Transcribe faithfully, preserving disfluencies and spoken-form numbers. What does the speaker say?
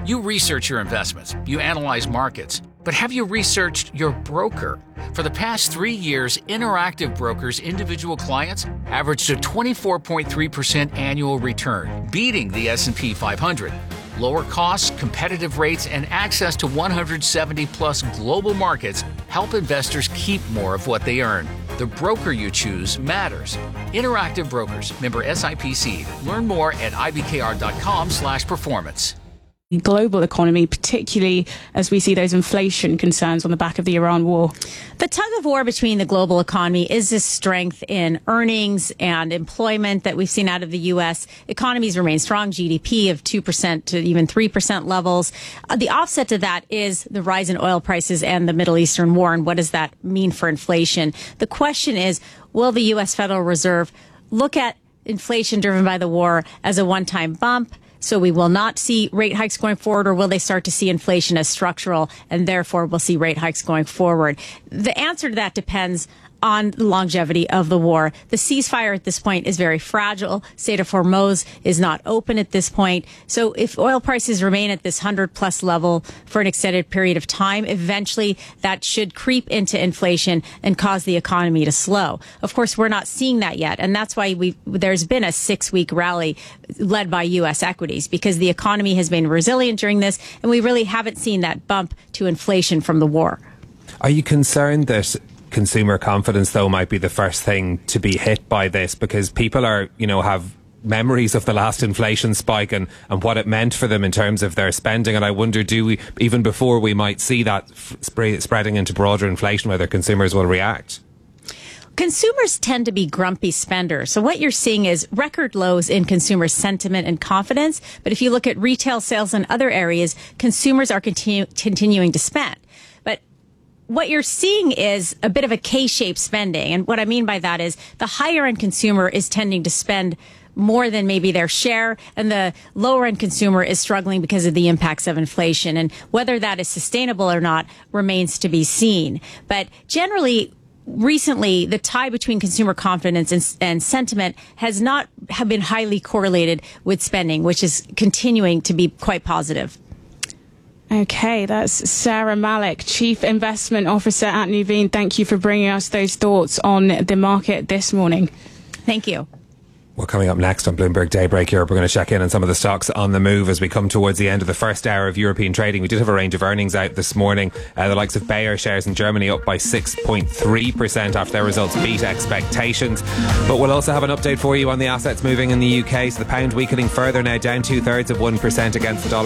You research your investments, you analyze markets, but have you researched your broker? For the past three years, Interactive Brokers' individual clients averaged a twenty-four point three percent annual return, beating the S and P five hundred. Lower costs, competitive rates, and access to one hundred seventy plus global markets help investors keep more of what they earn. The broker you choose matters. Interactive Brokers, member S I P C. Learn more at I B K R dot com slash performance. Global economy, particularly as we see those inflation concerns on the back of the Iran war. The tug of war between the global economy is this strength in earnings and employment that we've seen out of the U S. Economies remain strong, G D P of two percent to even three percent levels. Uh, the offset to that is the rise in oil prices and the Middle Eastern war. And what does that mean for inflation? The question is, will the U S Federal Reserve look at inflation driven by the war as a one-time bump, so we will not see rate hikes going forward, or will they start to see inflation as structural and therefore we'll see rate hikes going forward? The answer to that depends on the longevity of the war. The ceasefire at this point is very fragile. Strait of Hormuz is not open at this point. So if oil prices remain at this one hundred plus level for an extended period of time, eventually that should creep into inflation and cause the economy to slow. Of course, we're not seeing that yet. And that's why we there's been a six week rally led by U S equities, because the economy has been resilient during this. And we really haven't seen that bump to inflation from the war. Are you concerned that consumer confidence, though, might be the first thing to be hit by this, because people are, you know, have memories of the last inflation spike and, and what it meant for them in terms of their spending? And I wonder, do we, even before we might see that f- spread, spreading into broader inflation, whether consumers will react? Consumers tend to be grumpy spenders. So what you're seeing is record lows in consumer sentiment and confidence. But if you look at retail sales and other areas, consumers are continu- continuing to spend. But what you're seeing is a bit of a K-shaped spending. And what I mean by that is the higher end consumer is tending to spend more than maybe their share, and the lower end consumer is struggling because of the impacts of inflation. And whether that is sustainable or not remains to be seen. But generally, recently, the tie between consumer confidence and, and sentiment has not have been highly correlated with spending, which is continuing to be quite positive. Okay, that's Sarah Malik, Chief Investment Officer at Nuveen. Thank you for bringing us those thoughts on the market this morning. Thank you. Well, coming up next on Bloomberg Daybreak Europe, we're going to check in on some of the stocks on the move as we come towards the end of the first hour of European trading. We did have a range of earnings out this morning. Uh, the likes of Bayer shares in Germany up by six point three percent after their results beat expectations. But we'll also have an update for you on the assets moving in the U K. So the pound weakening further now, down two thirds of one percent against the dollar.